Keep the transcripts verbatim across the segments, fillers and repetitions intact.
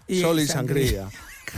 y sol y sangría.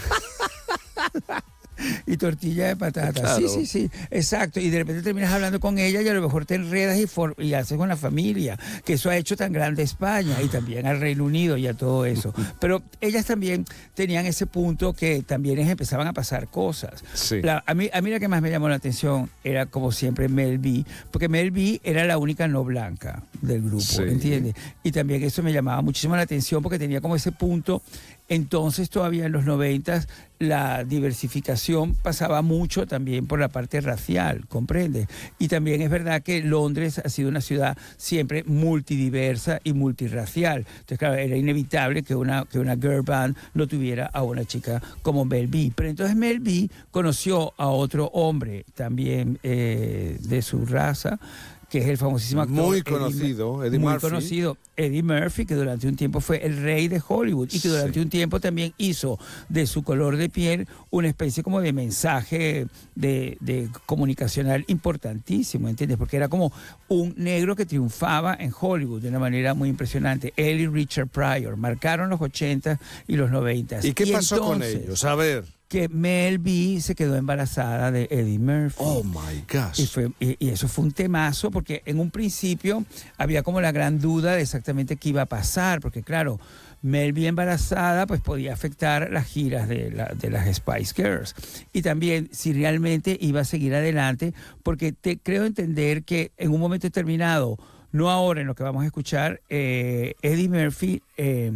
Y tortilla de patata. Claro. Sí, sí, sí, exacto. Y de repente terminas hablando con ella y a lo mejor te enredas y, for y haces con la familia, que eso ha hecho tan grande España y también al Reino Unido y a todo eso. Pero ellas también tenían ese punto que también les empezaban a pasar cosas. Sí. La, a, mí, a mí la que más me llamó la atención era, como siempre, Mel B, porque Mel B era la única no blanca del grupo, Sí. ¿entiendes? Y también eso me llamaba muchísimo la atención porque tenía como ese punto. Entonces todavía en los noventas la diversificación pasaba mucho también por la parte racial, ¿comprende? Y también es verdad que Londres ha sido una ciudad siempre multidiversa y multirracial. Entonces, claro, era inevitable que una, que una girl band no tuviera a una chica como Mel B. Pero entonces Mel B conoció a otro hombre también eh, de su raza, que es el famosísimo actor muy Eddie, conocido, Eddie muy Murphy. conocido, Eddie Murphy, que durante un tiempo fue el rey de Hollywood y que durante Sí. un tiempo también hizo de su color de piel una especie como de mensaje de, de comunicacional importantísimo, ¿entiendes? Porque era como un negro que triunfaba en Hollywood de una manera muy impresionante. Él y Richard Pryor marcaron los ochenta y los noventa. ¿Y qué y pasó entonces, con ellos? A ver. Que Mel B se quedó embarazada de Eddie Murphy. Oh my gosh. Y, fue, y, y eso fue un temazo, porque en un principio había como la gran duda de exactamente qué iba a pasar, porque claro, Mel B embarazada pues podía afectar las giras de, la, de las Spice Girls. Y también si realmente iba a seguir adelante, porque te creo entender que en un momento determinado, no ahora en lo que vamos a escuchar, eh, Eddie Murphy Eh,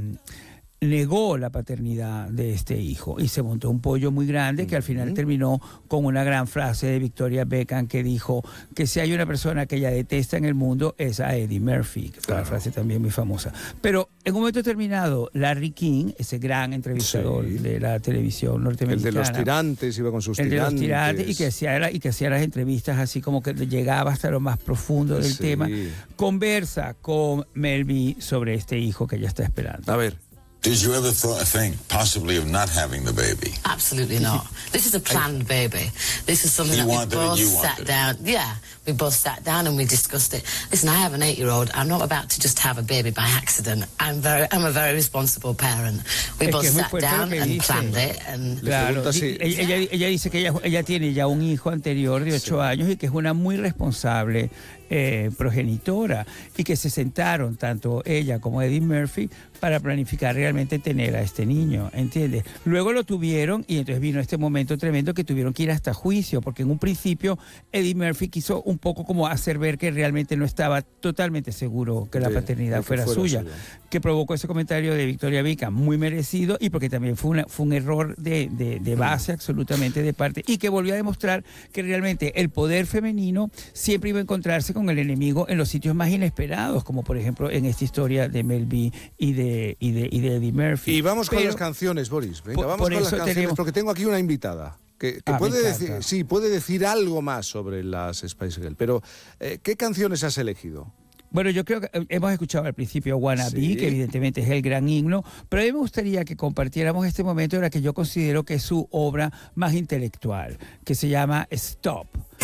negó la paternidad de este hijo y se montó un pollo muy grande que al final terminó con una gran frase de Victoria Beckham que dijo que si hay una persona que ella detesta en el mundo es a Eddie Murphy, que fue claro. Una frase también muy famosa. Pero en un momento determinado, Larry King, ese gran entrevistador sí. de la televisión norteamericana, el de los tirantes, iba con sus el tirantes. El de los tirantes y que, hacía, y que hacía las entrevistas así como que llegaba hasta lo más profundo del sí. tema, conversa con Mel B sobre este hijo que ella está esperando. A ver. Did you ever th- think possibly of not having the baby? Absolutely not. This is a planned baby. This is something you that we both it, sat down. Yeah, we both sat down and we discussed it. Listen, I have an eight-year-old. I'm not about to just have a baby by accident. I'm very, I'm a very responsible parent. We es both sat down and dice. planned it. And claro, si, ella, ella dice que ella, ella tiene ya un hijo anterior de ocho sí. años y que es una muy responsable eh, progenitora y que se sentaron tanto ella como Eddie Murphy para planificar realmente tener a este niño, ¿entiendes? Luego lo tuvieron y entonces vino este momento tremendo que tuvieron que ir hasta juicio, porque en un principio Eddie Murphy quiso un poco como hacer ver que realmente no estaba totalmente seguro que la sí, paternidad que fuera, fuera suya, suya, que provocó ese comentario de Victoria Beckham, muy merecido, y porque también fue, una, fue un error de, de, de base absolutamente de parte, y que volvió a demostrar que realmente el poder femenino siempre iba a encontrarse con el enemigo en los sitios más inesperados, como por ejemplo en esta historia de Mel B y de Y de, y de Eddie Murphy. Y vamos Pero, con las canciones, Boris. Venga, por, vamos por con las canciones, tenemos... porque tengo aquí una invitada que, que ah, puede decir, sí, puede decir algo más sobre las Spice Girls. Pero, eh, ¿qué canciones has elegido? Bueno, yo creo que hemos escuchado al principio Wanna Be, sí. que evidentemente es el gran himno, pero a mí me gustaría que compartiéramos este momento en el que yo considero que es su obra más intelectual, que se llama Stop.